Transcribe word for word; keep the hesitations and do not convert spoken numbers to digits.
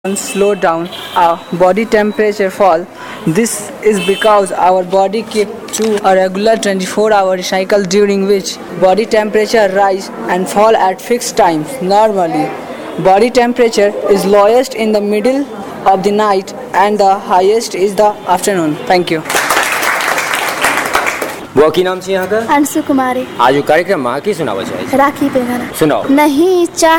slow down our body temperature fall. This is because our body keeps to a regular twenty-four hour cycle during which body temperature rise and fall at fixed times. Normally, body temperature is lowest in the middle of the night and the highest is the afternoon. Thank you. बुआ की नाम छे यहाँ का? अंशु कुमारी। आज कार्यक्रम में की सुनाव छे? राखी पे गाना सुनाओ। नहीं चाह